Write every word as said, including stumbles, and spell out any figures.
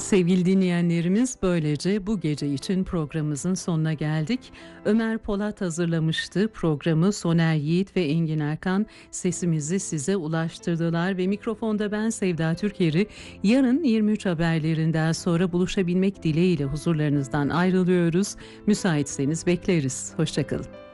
Sevgili dinleyenlerimiz, böylece bu gece için programımızın sonuna geldik. Ömer Polat hazırlamıştı programı, Soner Yiğit ve Engin Erkan sesimizi size ulaştırdılar ve mikrofonda ben Sevda Türker'i. Yarın yirmi üç haberlerinden sonra buluşabilmek dileğiyle huzurlarınızdan ayrılıyoruz. Müsaitseniz bekleriz. Hoşçakalın.